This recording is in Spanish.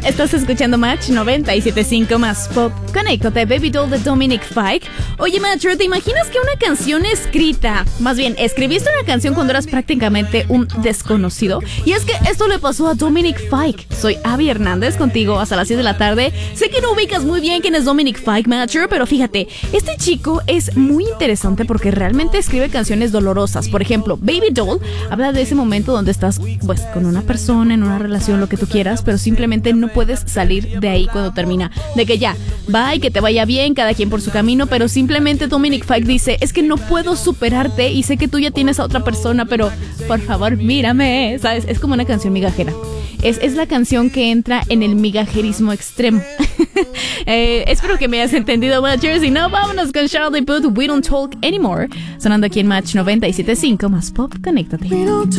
Estás escuchando Match 97.5 más pop. Conéctate, Baby Doll de Dominic Fike. Oye, Matcher, ¿te imaginas que una canción escrita, más bien, escribiste una canción cuando eras prácticamente un desconocido? Y es que esto le pasó a Dominic Fike. Soy Abby Hernández, contigo hasta las 6 de la tarde. Sé que no ubicas muy bien quién es Dominic Fike, Matcher, pero fíjate, este chico es muy interesante porque realmente escribe canciones dolorosas. Por ejemplo, Baby Doll habla de ese momento donde estás, pues, con una persona, en una relación, lo que tú quieras, pero simplemente no puedes salir de ahí cuando termina. De que ya, bye, que te vaya bien, cada quien por su camino, pero simplemente Dominic Fike dice, es que no puedo superarte y sé que tú ya tienes a otra persona, pero por favor, mírame, ¿sabes? Es como una canción migajera. Es la canción que entra en el migajerismo extremo. Espero que me hayas entendido, Matcher. Si no, vámonos con Charlie Puth, We Don't Talk Anymore. Sonando aquí en Match 97.5 más pop. Conéctate. We don't